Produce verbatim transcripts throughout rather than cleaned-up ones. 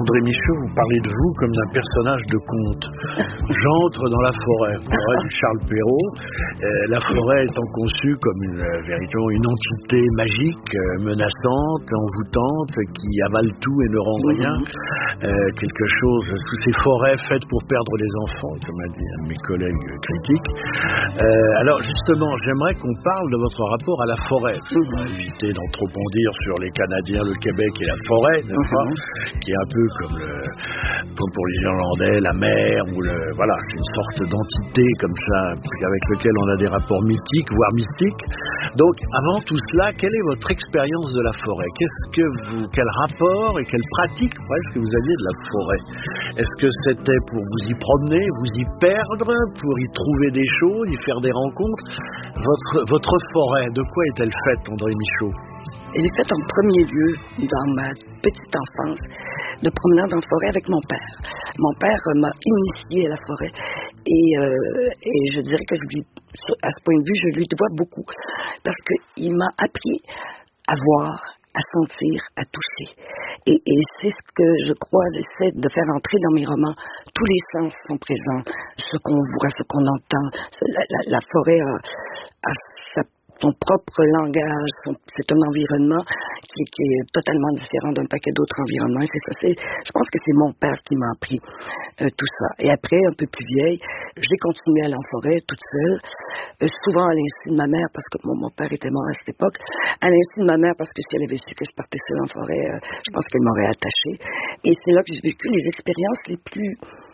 André Michaud, vous parlez de vous comme d'un personnage de conte. J'entre dans la forêt, forêt du Charles Perrault. Euh, la forêt étant conçue comme une, euh, véritablement une entité magique, euh, menaçante, envoûtante, qui avale tout et ne rend rien. Euh, quelque chose, toutes ces forêts faites pour perdre les enfants, comme a dit un de mes collègues critiques. Euh, alors justement, j'aimerais qu'on parle de votre rapport à la forêt. On va éviter d'en trop en dire sur les Canadiens, le Québec et la forêt, n'est-ce pas, qui est un peu comme, le, comme pour les Irlandais, la mer, ou le, voilà, c'est une sorte d'entité comme ça, avec lequel on a des rapports mythiques, voire mystiques. Donc, avant tout cela, quelle est votre expérience de la forêt? Qu'est-ce que vous, quel rapport et quelle pratique presque vous aviez de la forêt? Est-ce que c'était pour vous y promener, vous y perdre, pour y trouver des choses, y faire des rencontres? Votre, votre forêt, de quoi est-elle faite, André Michaud? Elle est faite en premier lieu, dans ma petite enfance, de promenade en forêt avec mon père. Mon père m'a initié à la forêt et, euh, et je dirais que je lui, à ce point de vue, je lui dois beaucoup parce qu'il m'a appris à voir, à sentir, à toucher. Et, et c'est ce que je crois, j'essaie de faire entrer dans mes romans. Tous les sens sont présents, ce qu'on voit, ce qu'on entend. La, la, la forêt a, a sa son propre langage, son, c'est un environnement qui, qui est totalement différent d'un paquet d'autres environnements. Et c'est ça, c'est, je pense que c'est mon père qui m'a appris euh, tout ça. Et après, un peu plus vieille, j'ai continué à aller en forêt toute seule, euh, souvent à l'insu de ma mère, parce que mon, mon père était mort à cette époque, à l'insu de ma mère, parce que si elle avait su que je partais seule en forêt, euh, je pense qu'elle m'aurait attachée. Et c'est là que j'ai vécu les expériences les plus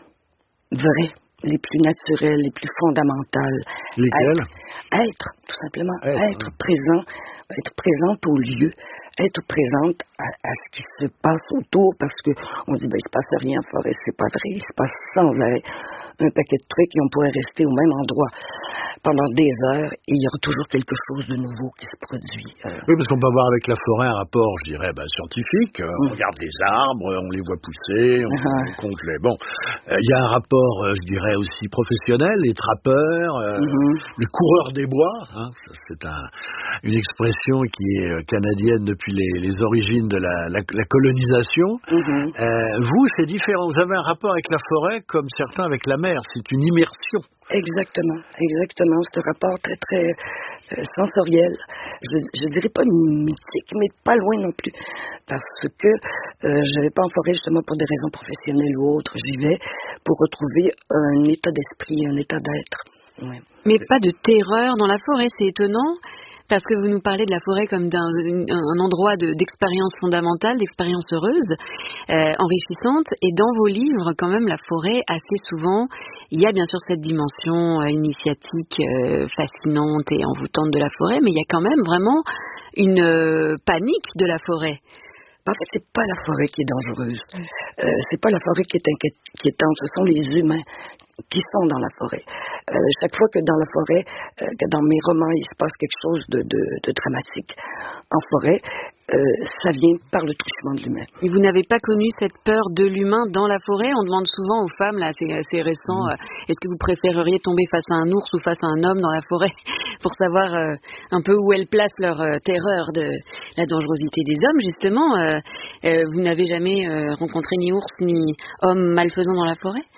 vraies, les plus naturelles, les plus fondamentales. Lesquelles? Être, être, tout simplement, être, être oui. présent, être présente au lieu, être présente à, à ce qui se passe autour, parce que on dit, ben, il se passe rien en forêt, c'est pas vrai, il se passe sans arrêt un paquet de trucs et on pourrait rester au même endroit pendant des heures et il y aura toujours quelque chose de nouveau qui se produit. Euh... Oui, parce qu'on peut avoir avec la forêt un rapport, je dirais, ben, scientifique. Mm. On regarde les arbres, on les voit pousser, on, uh-huh. on compte les... Bon, il euh, y a un rapport, euh, je dirais, aussi professionnel, les trappeurs, euh, mm-hmm. les coureurs des bois. Hein, c'est un, une expression qui est canadienne depuis les, les origines de la, la, la colonisation. Mm-hmm. Euh, vous, c'est différent. Vous avez un rapport avec la forêt comme certains avec la mer. C'est une immersion. Exactement, exactement. C'est un rapport très, très euh, sensoriel. Je, je dirais pas mythique, mais pas loin non plus. Parce que euh, je vais pas en forêt justement pour des raisons professionnelles ou autres. J'y vais pour retrouver un état d'esprit, un état d'être. Ouais. Mais pas de terreur dans la forêt, c'est étonnant. Parce que vous nous parlez de la forêt comme d'un un endroit de, d'expérience fondamentale, d'expérience heureuse, euh, enrichissante. Et dans vos livres, quand même, la forêt, assez souvent, il y a bien sûr cette dimension euh, initiatique, euh, fascinante et envoûtante de la forêt, mais il y a quand même vraiment une euh, panique de la forêt. En fait, c'est pas la forêt qui est dangereuse. Euh, c'est pas la forêt qui est inquiétante. Ce sont les humains qui sont dans la forêt. Euh, chaque fois que dans la forêt, euh, que dans mes romans, il se passe quelque chose de, de, de dramatique en forêt, euh, ça vient par le truchement de l'humain. Et vous n'avez pas connu cette peur de l'humain dans la forêt? On demande souvent aux femmes, là, c'est assez récent, mmh. euh, est-ce que vous préféreriez tomber face à un ours ou face à un homme dans la forêt pour savoir euh, un peu où elles placent leur euh, terreur de la dangerosité des hommes, justement. Euh, euh, vous n'avez jamais euh, rencontré ni ours ni homme malfaisant dans la forêt?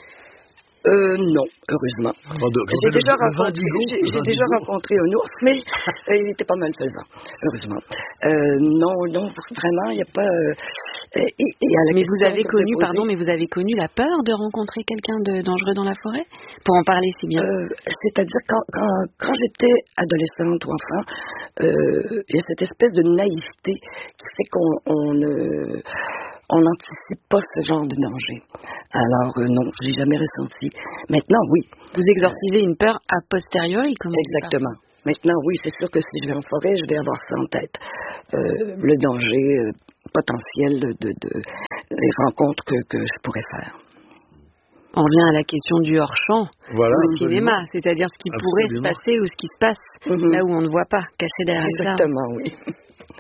Euh, non, heureusement. Oh, de, j'ai déjà, le, rencontré, le j'ai, j'ai déjà rencontré un ours, mais euh, il était pas malfaisant, heureusement. Euh, non, non, vraiment, il n'y a pas... Euh, et, et à la mais vous avez connu, posée, pardon, mais vous avez connu la peur de rencontrer quelqu'un de dangereux dans la forêt? Pour en parler si bien. Euh, c'est-à-dire, quand, quand, quand j'étais adolescente ou enfant, euh, il y a cette espèce de naïveté qui fait qu'on on, euh, on n'anticipe pas ce genre de danger. Alors, euh, non, je l'ai jamais ressenti. Maintenant, oui. Vous exorcisez une peur a posteriori, comme on dit. Exactement. Maintenant, oui, c'est sûr que si je vais en forêt, je vais avoir ça en tête. Euh, le danger euh, potentiel de, de, de, des rencontres que, que je pourrais faire. On revient à la question du hors-champ, voilà, au cinéma, c'est-à-dire ce qui absolument. pourrait se passer ou ce qui se passe, mm-hmm. là où on ne voit pas, caché derrière ça. Exactement, oui.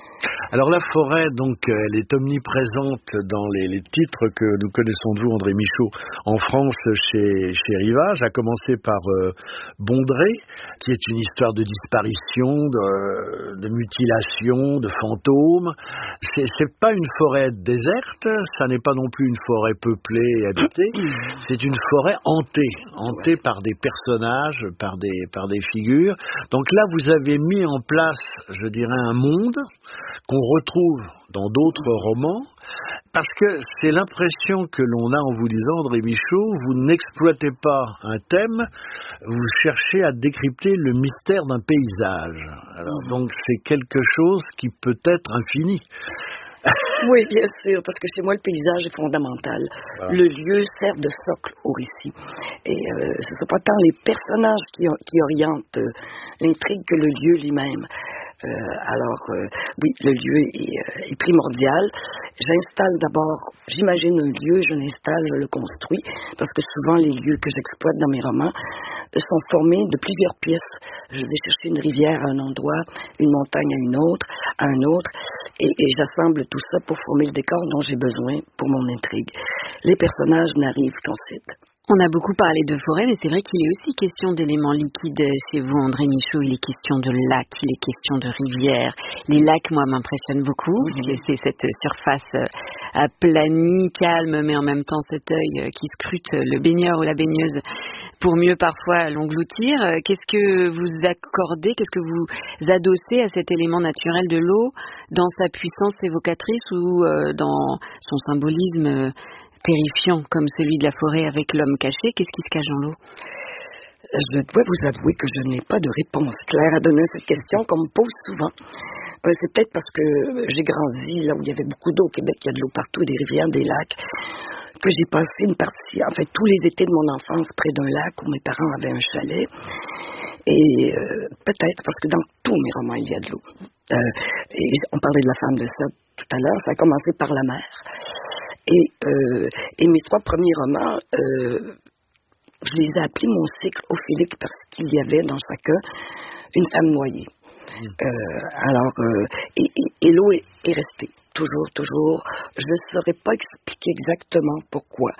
Alors la forêt, donc, elle est omniprésente dans les, les titres que nous connaissons de vous, André Michaud, en France chez, chez Rivage, à commencer par euh, Bondrée, qui est une histoire de disparition, de, de mutilation, de fantômes. C'est, c'est pas une forêt déserte, ça n'est pas non plus une forêt peuplée et habitée, c'est une forêt hantée, hantée par des personnages, par des, par des figures. Donc là, vous avez mis en place, je dirais, un monde qu'on retrouve dans d'autres romans, parce que c'est l'impression que l'on a en vous lisant, André Michaud, vous n'exploitez pas un thème, vous cherchez à décrypter le mystère d'un paysage. Alors donc c'est quelque chose qui peut être infini. Oui, bien sûr, parce que chez moi, le paysage est fondamental. Ah. Le lieu sert de socle au récit. Et euh, ce ne sont pas tant les personnages qui, qui orientent euh, l'intrigue que le lieu lui-même. Euh, alors, euh, oui, le lieu est, est primordial. J'installe d'abord, j'imagine un lieu, je l'installe, je le construis, parce que souvent, les lieux que j'exploite dans mes romans sont formés de plusieurs pièces. Je vais chercher une rivière à un endroit, une montagne à une autre, à un autre, et, et j'assemble tout ça pour former le décor dont j'ai besoin pour mon intrigue. Les personnages n'arrivent qu'ensuite. On a beaucoup parlé de forêt, mais c'est vrai qu'il est aussi question d'éléments liquides chez vous, André Michaud. Il est question de lacs, il est question de rivières. Les lacs, moi, m'impressionnent beaucoup. Oui. C'est cette surface aplanie, calme, mais en même temps cet œil qui scrute le baigneur ou la baigneuse pour mieux parfois l'engloutir. Qu'est-ce que vous accordez, qu'est-ce que vous adossez à cet élément naturel de l'eau dans sa puissance évocatrice ou euh, dans son symbolisme terrifiant comme celui de la forêt avec l'homme caché? Qu'est-ce qui se cache dans l'eau? Je dois vous avouer que je n'ai pas de réponse claire à donner à cette question qu'on me pose souvent. Euh, c'est peut-être parce que j'ai grandi là où il y avait beaucoup d'eau au Québec, il y a de l'eau partout, des rivières, des lacs, que j'ai passé une partie, en fait tous les étés de mon enfance près d'un lac où mes parents avaient un chalet. Et euh, peut-être parce que dans tous mes romans il y a de l'eau. Euh, et on parlait de la femme de Sète tout à l'heure, ça a commencé par la mer. Et, euh, et mes trois premiers romans, euh, je les ai appelés mon cycle ophélique parce qu'il y avait dans chacun une femme noyée. Mmh. Euh, alors, euh, et, et, et l'eau est, est restée, toujours, toujours. Je ne saurais pas expliquer exactement pourquoi.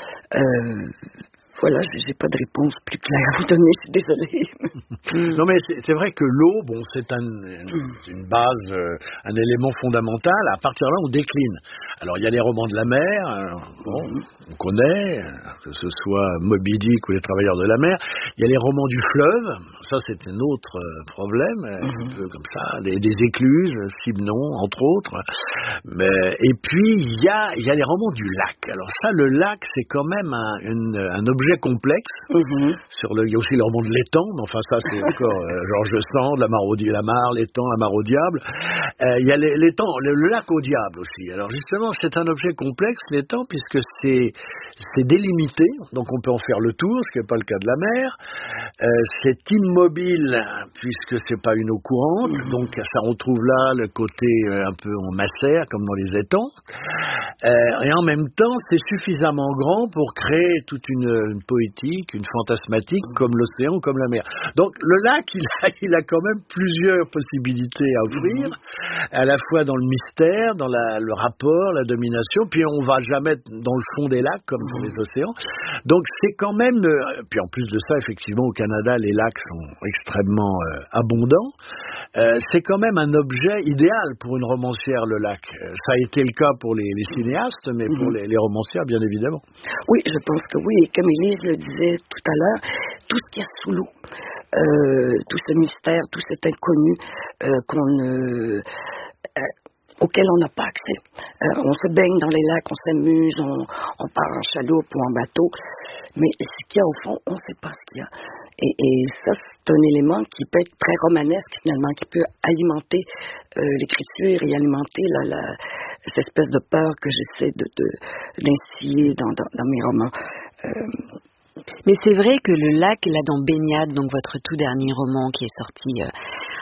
Euh, Voilà, j'ai pas de réponse plus claire à vous donner, je suis désolée. Non mais c'est, c'est vrai que l'eau, bon, c'est un, une, une base, euh, un élément fondamental. À partir de là, on décline. Alors il y a les romans de la mer, euh, bon, on connaît, que ce soit Moby Dick ou Les Travailleurs de la mer. Il y a les romans du fleuve, ça c'est un autre problème, mm-hmm. un peu comme ça, des, des écluses, Simenon entre autres. Mais, et puis il y a, il y a les romans du lac. Alors ça, le lac, c'est quand même un, une, un objet complexe. Mm-hmm. Sur le, il y a aussi le roman de l'étang, mais enfin ça c'est encore euh, Georges Sand, la mare au la mare, l'étang, la mare au diable. Euh, il y a les, l'étang, le, le lac au diable aussi. Alors justement, c'est un objet complexe, l'étang, puisque c'est, c'est délimité, donc on peut en faire le tour, ce qui n'est pas le cas de la mer. Euh, c'est immobile, puisque c'est pas une eau courante, mm-hmm. donc ça retrouve là le côté euh, un peu en macère, comme dans les étangs. Euh, et en même temps, c'est suffisamment grand pour créer toute une, une poétique, une fantasmatique, comme l'océan, comme la mer. Donc le lac, il a, il a quand même plusieurs possibilités à offrir, à la fois dans le mystère, dans la, le rapport, la domination, puis on va jamais dans le fond des lacs, comme dans les océans. Donc c'est quand même, euh, puis en plus de ça, effectivement, au Canada, les lacs sont extrêmement euh, abondants. Euh, c'est quand même un objet idéal pour une romancière, le lac. Ça a été le cas pour les, les cinéastes, mais pour les, les romancières, bien évidemment. Oui, je pense que oui. Et comme Élise le disait tout à l'heure, tout ce qu'il y a sous l'eau, euh, tout ce mystère, tout cet inconnu euh, qu'on ne... Euh, auquel on n'a pas accès. Euh, on se baigne dans les lacs, on s'amuse, on, on part en chaloupe ou en bateau, mais ce qu'il y a au fond, on ne sait pas ce qu'il y a. Et, et ça, c'est un élément qui peut être très romanesque finalement, qui peut alimenter euh, l'écriture et alimenter la, la, cette espèce de peur que j'essaie de, de, d'instiller dans, dans, dans mes romans. Euh, Mais c'est vrai que le lac, là dans Baignade, donc votre tout dernier roman qui est sorti euh,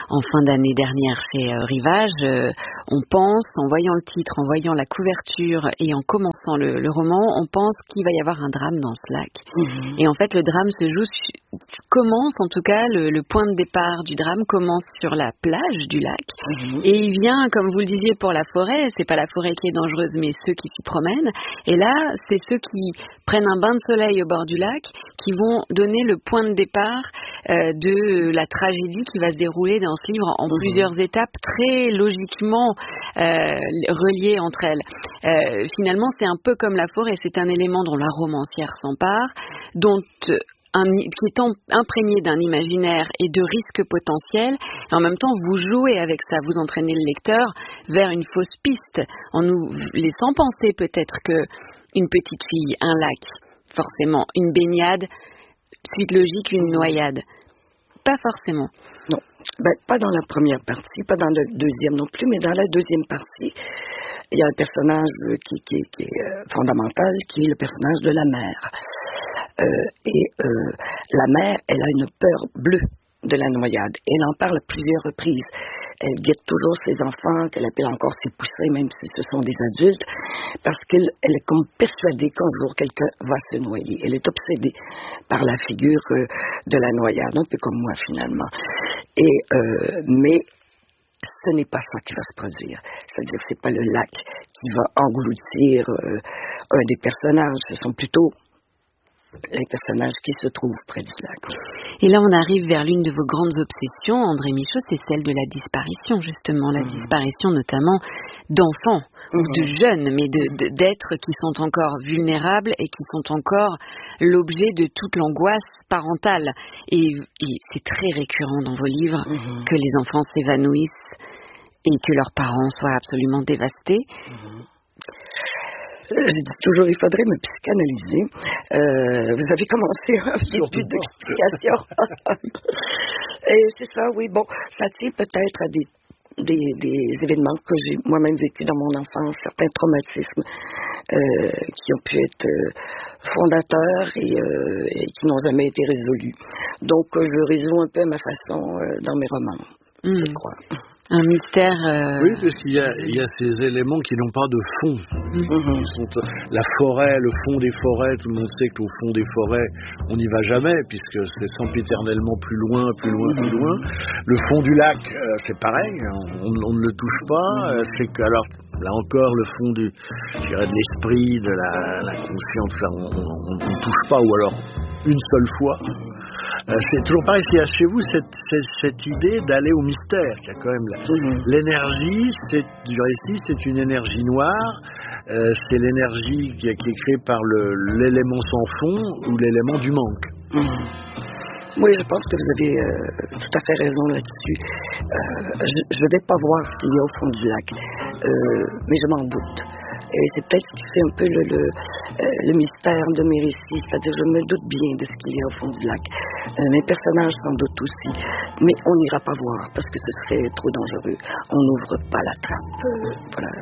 en fin d'année dernière chez euh, Rivage. Euh, on pense, en voyant le titre, en voyant la couverture et en commençant le, le roman, on pense qu'il va y avoir un drame dans ce lac. Mmh. Et en fait, le drame se joue, commence en tout cas, le, le point de départ du drame commence sur la plage du lac. Mmh. Et il vient, comme vous le disiez, pour la forêt. C'est pas la forêt qui est dangereuse, mais ceux qui s'y promènent. Et là, c'est ceux qui prennent un bain de soleil au bord du lac qui vont donner le point de départ euh, de la tragédie qui va se dérouler dans ce livre en mmh. plusieurs étapes très logiquement euh, reliées entre elles. Euh, finalement, c'est un peu comme la forêt, c'est un élément dont la romancière s'empare, dont un, qui est en, imprégné d'un imaginaire et de risques potentiels, et en même temps vous jouez avec ça, vous entraînez le lecteur vers une fausse piste, en nous laissant penser peut-être que une petite fille, un lac, forcément, une baignade, suite logique, une noyade. Pas forcément. Non, ben, pas dans la première partie, pas dans la deuxième non plus, mais dans la deuxième partie, il y a un personnage qui, qui, qui est fondamental, qui est le personnage de la mère. Euh, et euh, la mère, elle a une peur bleue de la noyade. Et elle en parle à plusieurs reprises. Elle guette toujours ses enfants, qu'elle appelle encore ses poussins, même si ce sont des adultes, parce qu'elle elle est comme persuadée qu'un jour quelqu'un va se noyer. Elle est obsédée par la figure euh, de la noyade, un peu comme moi finalement. Et euh, mais ce n'est pas ça qui va se produire. C'est-à-dire que c'est pas le lac qui va engloutir euh, un des personnages. Ce sont plutôt les personnages qui se trouvent près du lac. Et là, on arrive vers l'une de vos grandes obsessions, André Michaud, c'est celle de la disparition, justement. La mmh. disparition, notamment, d'enfants, mmh. ou de jeunes, mais de, de, d'êtres qui sont encore vulnérables et qui sont encore l'objet de toute l'angoisse parentale. Et, et c'est très récurrent dans vos livres mmh. que les enfants s'évanouissent et que leurs parents soient absolument dévastés. Mmh. Je dis toujours, il faudrait me psychanalyser. Euh, vous avez commencé un début d'explication. Et c'est ça, oui, bon, ça tient peut-être à des, des, des événements que j'ai moi-même vécu dans mon enfance, certains traumatismes euh, qui ont pu être euh, fondateurs et, euh, et qui n'ont jamais été résolus. Donc, euh, je résous un peu à ma façon euh, dans mes romans, mmh. je crois. Un mystère... Euh... Oui, parce qu'il y a, il y a ces éléments qui n'ont pas de fond. Mmh. Sont, la forêt, le fond des forêts, tout le monde sait qu'au fond des forêts, on n'y va jamais, puisque c'est sempiternellement plus loin, plus loin, plus loin. Le fond du lac, euh, c'est pareil, on, on ne le touche pas. Euh, c'est que, alors, là encore, le fond du, je dirais, de l'esprit, de la, la conscience, là, on ne touche pas, ou alors une seule fois. Euh, c'est toujours pareil, il y a chez vous cette, cette, cette idée d'aller au mystère, qui a quand même la, mmh. l'énergie c'est, du récit, c'est une énergie noire, euh, c'est l'énergie qui, qui est créée par le, l'élément sans fond ou l'élément du manque. Mmh. Oui, je pense que vous avez euh, tout à fait raison là-dessus. Euh, je ne vais pas voir ce qu'il y a au fond du lac, euh, mais je m'en doute. Et c'est peut-être ce qui fait un peu le, le, euh, le mystère de mes récits, c'est-à-dire je me doute bien de ce qu'il y a au fond du lac. Euh, mes personnages s'en doutent aussi, mais on n'ira pas voir parce que ce serait trop dangereux. On n'ouvre pas la trappe. Euh, voilà.